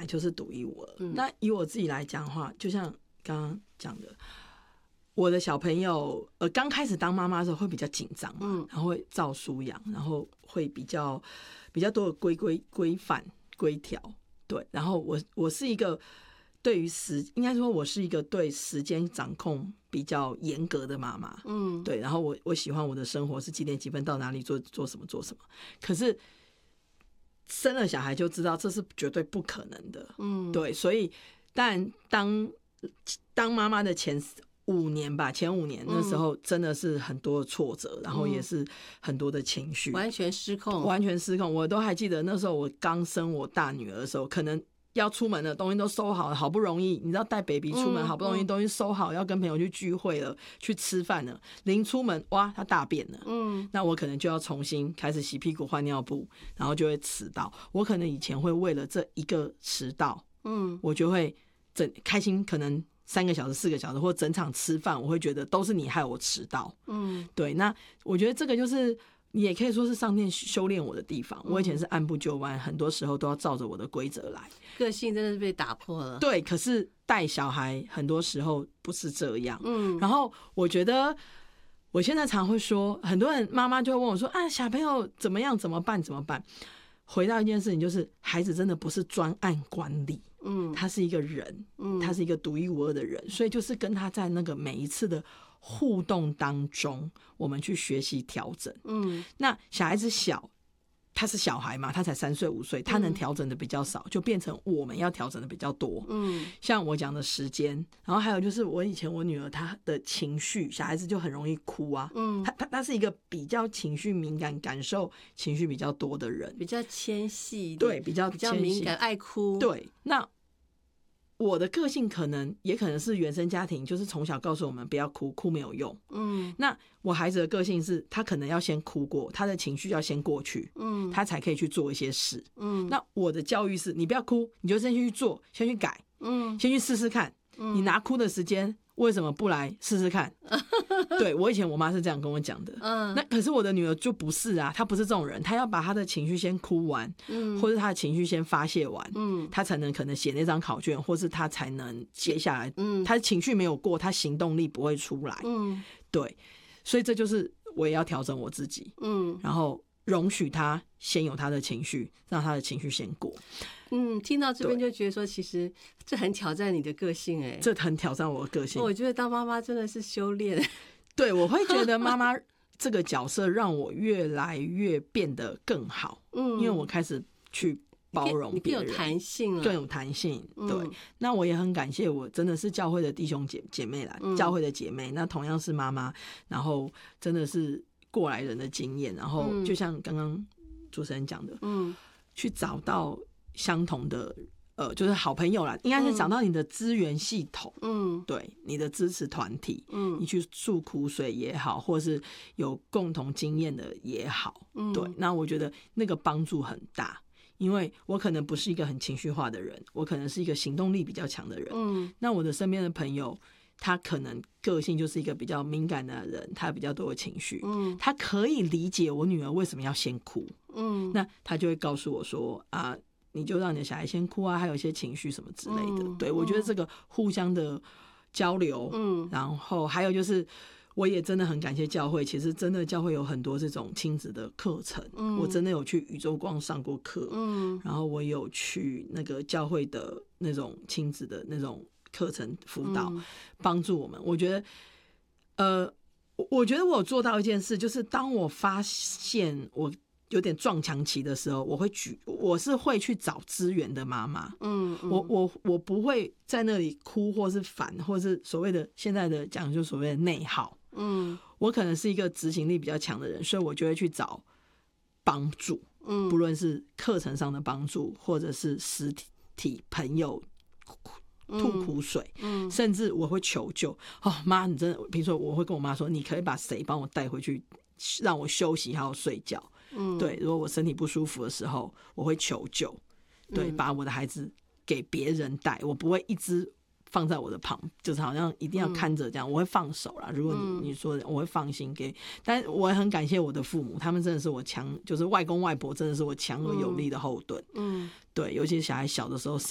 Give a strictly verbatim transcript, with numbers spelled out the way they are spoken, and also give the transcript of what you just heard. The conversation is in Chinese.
来就是独一无二。嗯、那以我自己来讲的话，就像刚刚讲的，我的小朋友呃刚开始当妈妈的时候会比较紧张嘛，嗯、然后会照书养，然后会比较比较多的规规规范规条，对。然后我我是一个对于时应该说我是一个对时间掌控比较严格的妈妈，嗯，对。然后我我喜欢我的生活是几点几分到哪里做做什么做什么，可是生了小孩就知道这是绝对不可能的，嗯，对。所以但当当妈妈的前五年吧，前五年那时候真的是很多的挫折，然后也是很多的情绪， 完全失控， 完全失控。我都还记得那时候我刚生我大女儿的时候，可能要出门的东西都收好了，好不容易你知道带 baby 出门，好不容易东西收好，要跟朋友去聚会了，去吃饭了，临出门哇，他大便了，嗯，那我可能就要重新开始洗屁股换尿布，然后就会迟到。我可能以前会为了这一个迟到，嗯，我就会整开心，可能三个小时、四个小时，或整场吃饭，我会觉得都是你害我迟到。嗯，对。那我觉得这个就是你也可以说是上天修炼我的地方。我以前是按部就班，很多时候都要照着我的规则来， 个性真的是被打破了。 对，可是带小孩很多时候不是这样。嗯，然后我觉得我现在常会说，很多人妈妈就会问我说：“啊，小朋友怎么样？怎么办？怎么办？”回到一件事情，就是孩子真的不是专案管理，嗯，他是一个人，嗯，他是一个独一无二的人，所以就是跟他在那个每一次的互动当中，我们去学习调整，嗯，那小孩子小，他是小孩嘛，他才三岁五岁，他能调整的比较少，就变成我们要调整的比较多，嗯，像我讲的时间，然后还有就是我以前我女儿她的情绪，小孩子就很容易哭啊，嗯，她她她是一个比较情绪敏感、感受情绪比较多的人， 比较纤细， 对，比较比较敏感，爱哭， 对，那。我的个性可能也可能是原生家庭，就是从小告诉我们不要哭，哭没有用。嗯，那我孩子的个性是他可能要先哭过，他的情绪要先过去，嗯，他才可以去做一些事。嗯，那我的教育是你不要哭，你就先去做，先去改，嗯，先去试试看。嗯，你拿哭的时间为什么不来试试看？对，我以前我妈是这样跟我讲的。嗯，那可是我的女儿就不是啊，她不是这种人，她要把她的情绪先哭完，嗯，或者她的情绪先发泄完，嗯，她才能可能写那张考卷，或是她才能接下来，嗯，她的情绪没有过，她行动力不会出来，嗯，对，所以这就是我也要调整我自己，嗯，然后容许她先有她的情绪，让她的情绪先过。 嗯，听到这边就觉得说，其实这很挑战你的个性，哎， 这很挑战我的个性。 我觉得当妈妈真的是修炼。 对，我会觉得妈妈这个角色让我越来越变得更好，嗯，因为我开始去包容别人， 你更有弹性了， 更有弹性。对，嗯，那我也很感谢我真的是教会的弟兄姐姐妹啦，嗯，教会的姐妹，那同样是妈妈，然后真的是过来人的经验，然后就像刚刚主持人讲的，嗯，去找到相同的。呃，就是好朋友啦，应该是找到你的资源系统，嗯，对，你的支持团体，嗯，你去诉苦水也好，或是有共同经验的也好，嗯，对，那我觉得那个帮助很大，因为我可能不是一个很情绪化的人，我可能是一个行动力比较强的人，嗯，那我的身边的朋友，他可能个性就是一个比较敏感的人，他比较多的情绪，嗯，他可以理解我女儿为什么要先哭，嗯，那他就会告诉我说啊。你就让你的小孩先哭啊，还有一些情绪什么之类的。嗯、对，我觉得这个互相的交流，嗯，然后还有就是，我也真的很感谢教会。其实真的教会有很多这种亲子的课程，嗯，我真的有去宇宙光上过课，嗯，然后我有去那个教会的那种亲子的那种课程辅导，嗯、帮助我们。我觉得，呃，我觉得我有做到一件事，就是当我发现我。有点撞墙期的时候，我会举，我是会去找资源的妈妈。嗯，我我我不会在那里哭，或是烦，或是所谓的现在的讲就所谓的内耗。嗯，我可能是一个执行力比较强的人，所以我就会去找帮助。嗯，不论是课程上的帮助，或者是实体朋友吐苦水，嗯，甚至我会求救。哦，妈，你真的，比如说我会跟我妈说，你可以把谁帮我带回去，让我休息还有睡觉。嗯，对，如果我身体不舒服的时候，我会求救，对，嗯、把我的孩子给别人带，我不会一直放在我的旁，就是好像一定要看着这样，嗯、我会放手啦。如果你你说我会放心给，但我也很感谢我的父母，他们真的是我强，就是外公外婆真的是我强而有力的后盾。嗯，对，尤其是小孩小的时候。